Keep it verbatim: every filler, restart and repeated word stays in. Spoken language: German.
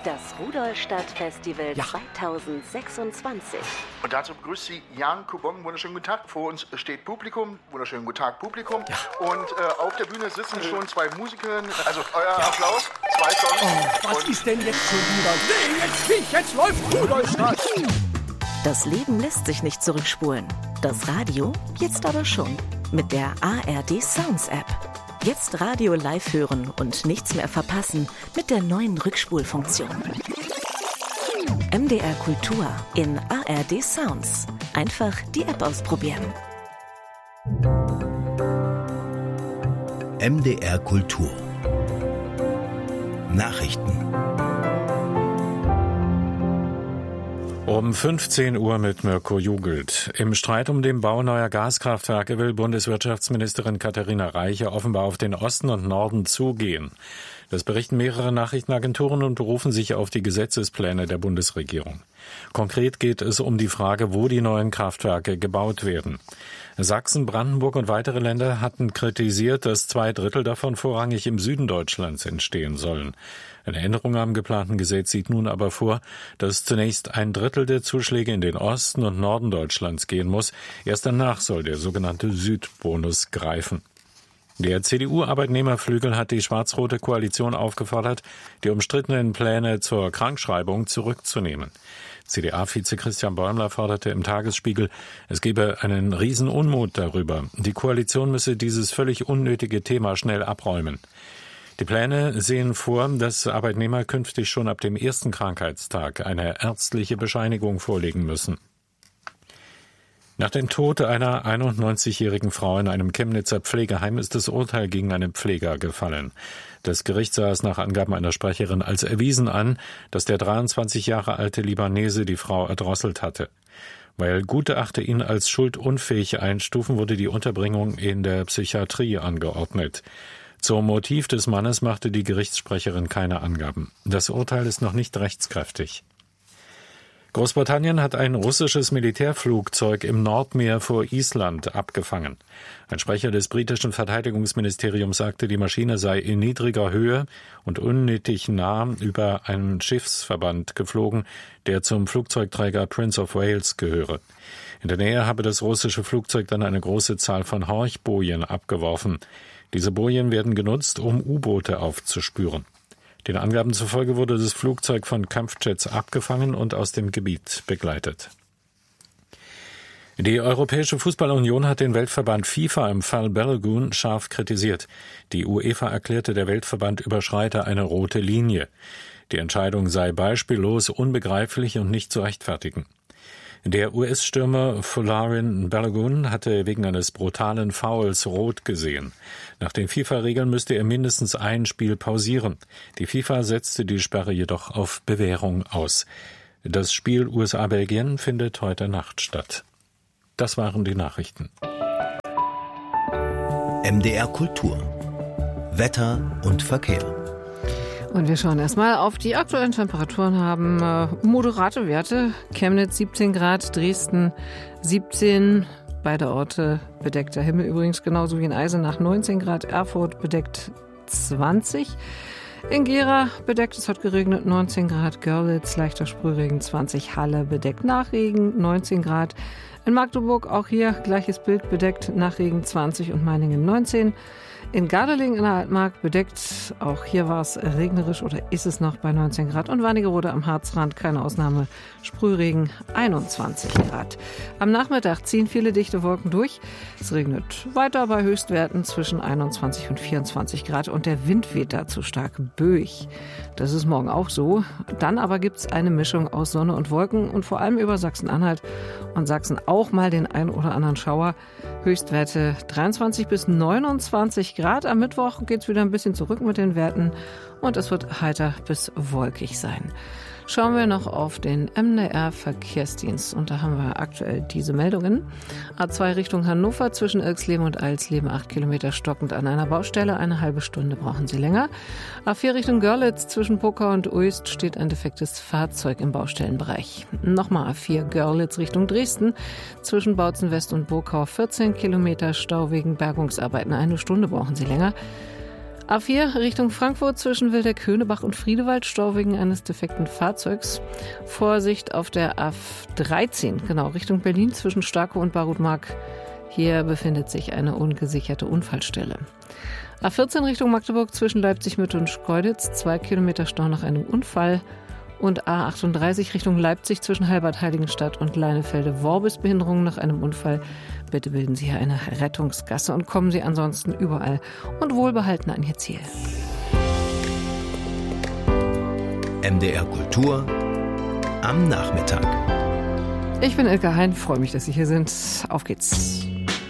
Das Rudolstadt-Festival ja. zweitausendsechsundzwanzig. Und dazu begrüßt Sie Jan Kubong. Wunderschönen guten Tag. Vor uns steht Publikum. Wunderschönen guten Tag, Publikum. Ja. Und äh, auf der Bühne sitzen schon zwei Musiker. Also euer ja. Applaus. Zwei Songs. Oh, was Und ist denn jetzt schon wieder? Nee, jetzt nicht, jetzt läuft Rudolstadt. Das Leben lässt sich nicht zurückspulen. Das Radio jetzt aber schon. Mit der A R D Sounds App. Jetzt Radio live hören und nichts mehr verpassen mit der neuen Rückspulfunktion. M D R Kultur in A R D Sounds. Einfach die App ausprobieren. M D R Kultur. Nachrichten. Um fünfzehn Uhr mit Mirko Jugelt. Im Streit um den Bau neuer Gaskraftwerke will Bundeswirtschaftsministerin Katharina Reiche offenbar auf den Osten und Norden zugehen. Das berichten mehrere Nachrichtenagenturen und berufen sich auf die Gesetzespläne der Bundesregierung. Konkret geht es um die Frage, wo die neuen Kraftwerke gebaut werden. Sachsen, Brandenburg und weitere Länder hatten kritisiert, dass zwei Drittel davon vorrangig im Süden Deutschlands entstehen sollen. Eine Änderung am geplanten Gesetz sieht nun aber vor, dass zunächst ein Drittel der Zuschläge in den Osten und Norden Deutschlands gehen muss. Erst danach soll der sogenannte Südbonus greifen. Der C D U-Arbeitnehmerflügel hat die schwarz-rote Koalition aufgefordert, die umstrittenen Pläne zur Krankschreibung zurückzunehmen. C D A-Vize Christian Bäumler forderte im Tagesspiegel, es gebe einen Riesenunmut darüber. Die Koalition müsse dieses völlig unnötige Thema schnell abräumen. Die Pläne sehen vor, dass Arbeitnehmer künftig schon ab dem ersten Krankheitstag eine ärztliche Bescheinigung vorlegen müssen. Nach dem Tod einer einundneunzigjährigen Frau in einem Chemnitzer Pflegeheim ist das Urteil gegen einen Pfleger gefallen. Das Gericht sah es nach Angaben einer Sprecherin als erwiesen an, dass der dreiundzwanzig Jahre alte Libanese die Frau erdrosselt hatte. Weil Gutachter ihn als schuldunfähig einstufen, wurde die Unterbringung in der Psychiatrie angeordnet. Zum Motiv des Mannes machte die Gerichtssprecherin keine Angaben. Das Urteil ist noch nicht rechtskräftig. Großbritannien hat ein russisches Militärflugzeug im Nordmeer vor Island abgefangen. Ein Sprecher des britischen Verteidigungsministeriums sagte, die Maschine sei in niedriger Höhe und unnötig nah über einen Schiffsverband geflogen, der zum Flugzeugträger Prince of Wales gehöre. In der Nähe habe das russische Flugzeug dann eine große Zahl von Horchbojen abgeworfen. Diese Bojen werden genutzt, um U-Boote aufzuspüren. Den Angaben zufolge wurde das Flugzeug von Kampfjets abgefangen und aus dem Gebiet begleitet. Die Europäische Fußballunion hat den Weltverband FIFA im Fall Balogun scharf kritisiert. Die UEFA erklärte, der Weltverband überschreite eine rote Linie. Die Entscheidung sei beispiellos, unbegreiflich und nicht zu rechtfertigen. Der U S-Stürmer Folarin Balogun hatte wegen eines brutalen Fouls rot gesehen. Nach den FIFA-Regeln müsste er mindestens ein Spiel pausieren. Die FIFA setzte die Sperre jedoch auf Bewährung aus. Das Spiel U S A-Belgien findet heute Nacht statt. Das waren die Nachrichten. M D R Kultur. Wetter und Verkehr. Und wir schauen erstmal auf die aktuellen Temperaturen, haben äh, moderate Werte. Chemnitz siebzehn Grad, Dresden siebzehn, beide Orte bedeckter Himmel übrigens, genauso wie in Eisenach neunzehn Grad, Erfurt bedeckt zwanzig. In Gera bedeckt, es hat geregnet, neunzehn Grad, Görlitz leichter Sprühregen zwanzig, Halle bedeckt nach Regen neunzehn Grad. In Magdeburg auch hier gleiches Bild, bedeckt nach Regen zwanzig und Meiningen neunzehn. In Gardelegen in der Altmark bedeckt, auch hier war es regnerisch oder ist es noch bei neunzehn Grad. Und Wernigerode am Harzrand, keine Ausnahme, Sprühregen einundzwanzig Grad. Am Nachmittag ziehen viele dichte Wolken durch. Es regnet weiter bei Höchstwerten zwischen einundzwanzig und vierundzwanzig Grad und der Wind weht dazu stark böig. Das ist morgen auch so. Dann aber gibt es eine Mischung aus Sonne und Wolken und vor allem über Sachsen-Anhalt und Sachsen auch mal den ein oder anderen Schauer. Höchstwerte dreiundzwanzig bis neunundzwanzig Grad. Am Mittwoch geht es wieder ein bisschen zurück mit den Werten und es wird heiter bis wolkig sein. Schauen wir noch auf den M D R-Verkehrsdienst und da haben wir aktuell diese Meldungen. A zwei Richtung Hannover zwischen Ilksleben und Alsleben, acht Kilometer stockend an einer Baustelle, eine halbe Stunde brauchen Sie länger. A vier Richtung Görlitz zwischen Puckau und Uist steht ein defektes Fahrzeug im Baustellenbereich. Nochmal A vier Görlitz Richtung Dresden zwischen Bautzen West und Burgau, vierzehn Kilometer Stau wegen Bergungsarbeiten, eine Stunde brauchen Sie länger. A vier Richtung Frankfurt zwischen Wildeck-Höhnebach und Friedewald, Stau wegen eines defekten Fahrzeugs. Vorsicht auf der A dreizehn, genau, Richtung Berlin zwischen Starkow und Barutmark. Hier befindet sich eine ungesicherte Unfallstelle. A vierzehn Richtung Magdeburg zwischen Leipzig-Mitte und Schkeuditz, zwei Kilometer Stau nach einem Unfall. Und A achtunddreißig Richtung Leipzig zwischen Halbert-Heiligenstadt und Leinefelde-Worbis, Behinderungen nach einem Unfall. Bitte bilden Sie hier eine Rettungsgasse und kommen Sie ansonsten überall und wohlbehalten an Ihr Ziel. M D R Kultur am Nachmittag. Ich bin Ilka Hein, freue mich, dass Sie hier sind. Auf geht's.